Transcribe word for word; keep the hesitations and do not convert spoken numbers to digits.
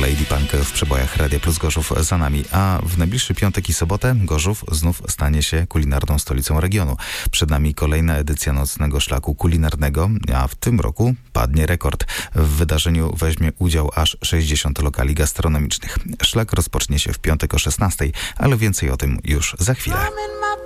Lady Punk w przebojach Radia Plus Gorzów za nami, a w najbliższy piątek i sobotę Gorzów znów stanie się kulinarną stolicą regionu. Przed nami kolejna edycja nocnego szlaku kulinarnego, a w tym roku padnie rekord. W wydarzeniu weźmie udział aż sześćdziesiąt lokali gastronomicznych. Szlak rozpocznie się w piątek o szesnastej, ale więcej o tym już za chwilę.